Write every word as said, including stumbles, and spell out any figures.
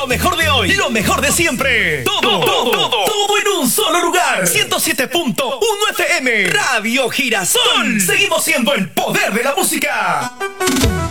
Lo mejor de hoy, lo mejor de siempre. Todo, todo, todo, todo en un solo lugar. ciento siete punto uno F M. Radio Girasol. Seguimos siendo el poder de la música.